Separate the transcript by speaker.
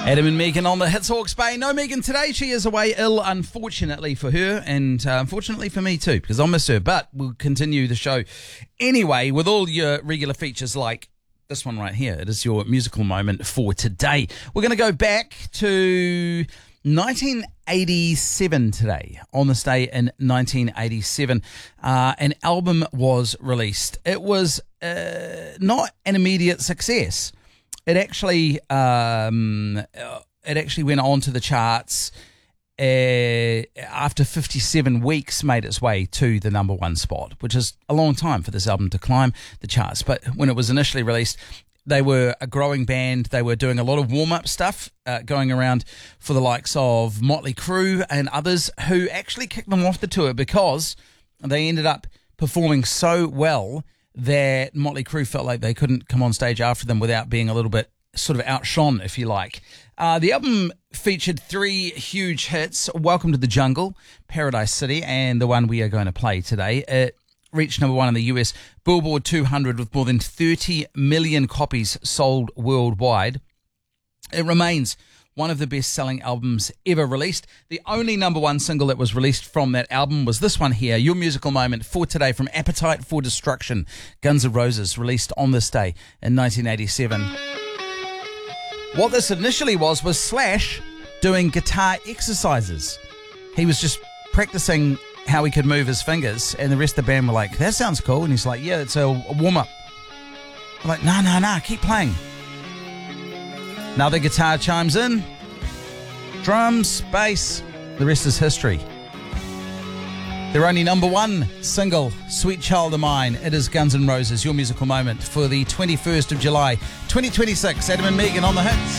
Speaker 1: Adam and Megan on the Hits Hawke's Bay. No Megan today. She is away ill, unfortunately for her, and unfortunately for me too, because I miss her. But we'll continue the show anyway with all your regular features like this one right here. It is your musical moment for today. We're going to go back to 1987 today. On this day in 1987, an album was released. It was not an immediate success. It actually went on to the charts after 57 weeks, made its way to the number one spot, which is a long time for this album to climb the charts. But when it was initially released, they were a growing band. They were doing a lot of warm-up stuff, going around for the likes of Motley Crue and others, who actually kicked them off the tour because they ended up performing so well that Motley Crue felt like they couldn't come on stage after them without being a little bit sort of outshone, if you like. The album featured three huge hits: Welcome to the Jungle, Paradise City, and the one we are going to play today. It reached number one in the US Billboard 200 with more than 30 million copies sold worldwide. It remains one of the best-selling albums ever released. The only number one single that was released from that album was this one here, your musical moment for today from Appetite for Destruction, Guns N' Roses, released on this day in 1987. What this initially was Slash doing guitar exercises. He was just practicing how he could move his fingers, and the rest of the band were like, that sounds cool. And he's like, yeah, it's a warm-up. I'm like, nah, keep playing. Now the guitar chimes in, drums, bass, the rest is history. Their only number one single, Sweet Child of Mine. It is Guns N' Roses, your musical moment for the 21st of July, 2026. Adam and Megan on the Hits.